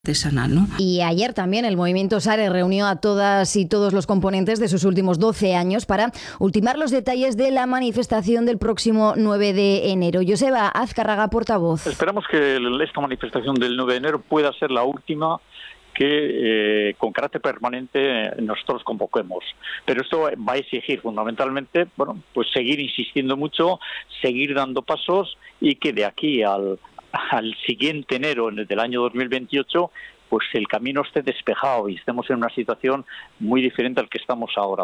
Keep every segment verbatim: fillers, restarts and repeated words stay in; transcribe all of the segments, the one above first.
artesanal, ¿no? Y ayer también el Movimiento Sare reunió a todas y todos los componentes de sus últimos doce años para ultimar los detalles de la manifestación del próximo nueve de enero. Joseba Azcárraga, portavoz. Esperamos que esta manifestación del nueve de enero pueda ser la última que eh, con carácter permanente nosotros convoquemos. Pero esto va a exigir fundamentalmente, bueno, pues seguir insistiendo mucho, seguir dando pasos y que de aquí al al siguiente enero del año dos mil veintiocho, pues el camino esté despejado y estemos en una situación muy diferente al que estamos ahora.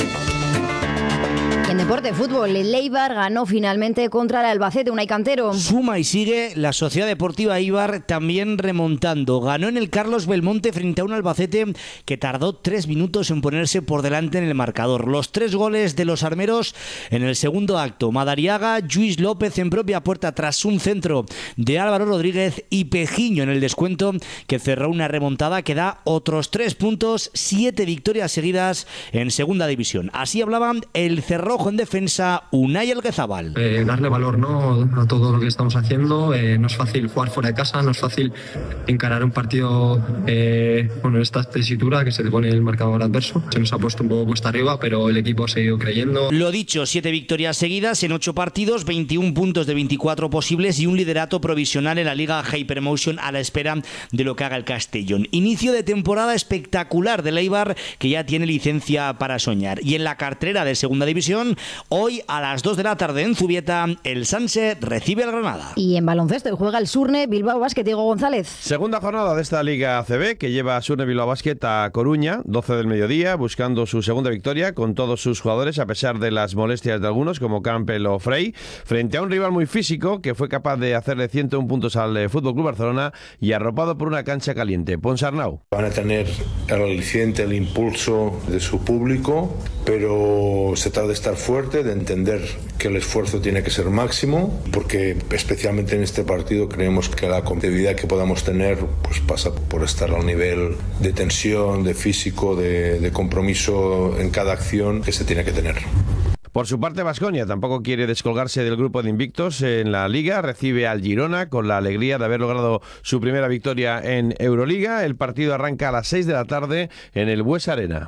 En deporte fútbol, el Eibar ganó finalmente contra el Albacete, Unai Cantero. Suma y sigue la Sociedad Deportiva Eibar también remontando. Ganó en el Carlos Belmonte frente a un Albacete que tardó tres minutos en ponerse por delante en el marcador. Los tres goles de los armeros en el segundo acto. Madariaga, Lluís López en propia puerta tras un centro de Álvaro Rodríguez y Pejiño en el descuento que cerró una remontada que da otros tres puntos, siete victorias seguidas en segunda división. Así hablaban el cerrojo en defensa, Unai Elguezabal. Eh, darle valor, ¿no?, a todo lo que estamos haciendo. Eh, no es fácil jugar fuera de casa, no es fácil encarar un partido eh, bueno, en esta tesitura que se le pone el marcador adverso. Se nos ha puesto un poco cuesta arriba, pero el equipo ha seguido creyendo. Lo dicho, siete victorias seguidas en ocho partidos, veintiún puntos de veinticuatro posibles y un liderato provisional en la Liga Hypermotion a la espera de lo que haga el Castellón. Inicio de temporada espectacular del Eibar, que ya tiene licencia para soñar. Y en la cartera de segunda división, hoy a las dos de la tarde en Zubieta, el Sanse recibe al Granada. Y en baloncesto juega el Surne Bilbao Basket, Diego González. Segunda jornada de esta Liga A C B que lleva a Surne Bilbao Basket a Coruña, doce del mediodía, buscando su segunda victoria con todos sus jugadores, a pesar de las molestias de algunos como Campbell o Frey, frente a un rival muy físico que fue capaz de hacerle ciento uno puntos al F C Barcelona y arropado por una cancha caliente. Ponsarnau. Van a tener el aliciente, el impulso de su público, pero se trata de estar fuerte, de entender que el esfuerzo tiene que ser máximo, porque especialmente en este partido creemos que la competitividad que podamos tener pues pasa por estar al nivel de tensión, de físico, de, de compromiso en cada acción que se tiene que tener. Por su parte, Baskonia tampoco quiere descolgarse del grupo de invictos en la Liga. Recibe al Girona con la alegría de haber logrado su primera victoria en Euroliga. El partido arranca a las seis de la tarde en el Bues Arena.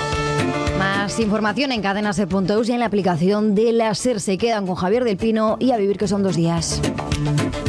Más información en cadenase punto eus y en la aplicación de la SER. Se quedan con Javier del Pino y a vivir, que son dos días.